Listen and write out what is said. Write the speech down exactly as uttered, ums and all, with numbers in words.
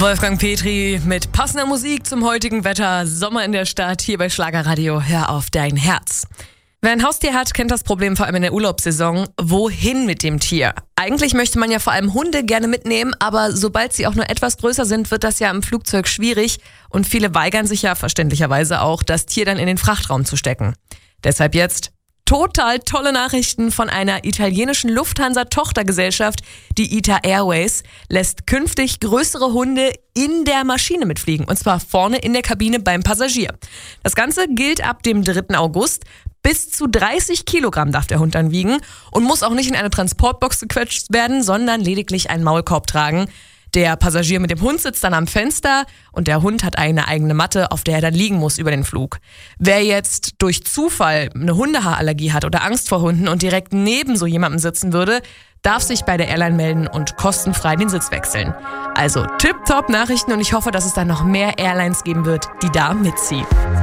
Wolfgang Petri mit passender Musik zum heutigen Wetter. Sommer in der Stadt, hier bei Schlagerradio. Hör auf dein Herz. Wer ein Haustier hat, kennt das Problem vor allem in der Urlaubssaison. Wohin mit dem Tier? Eigentlich möchte man ja vor allem Hunde gerne mitnehmen, aber sobald sie auch nur etwas größer sind, wird das ja im Flugzeug schwierig. Und viele weigern sich ja verständlicherweise auch, das Tier dann in den Frachtraum zu stecken. Deshalb jetzt total tolle Nachrichten von einer italienischen Lufthansa-Tochtergesellschaft. Die I T A Airways lässt künftig größere Hunde in der Maschine mitfliegen. Und zwar vorne in der Kabine beim Passagier. Das Ganze gilt ab dem dritten August. Bis zu dreißig Kilogramm darf der Hund dann wiegen und muss auch nicht in eine Transportbox gequetscht werden, sondern lediglich einen Maulkorb tragen. Der Passagier mit dem Hund sitzt dann am Fenster und der Hund hat eine eigene Matte, auf der er dann liegen muss über den Flug. Wer jetzt durch Zufall eine Hundehaarallergie hat oder Angst vor Hunden und direkt neben so jemandem sitzen würde, darf sich bei der Airline melden und kostenfrei den Sitz wechseln. Also tipptopp Nachrichten und ich hoffe, dass es dann noch mehr Airlines geben wird, die da mitziehen.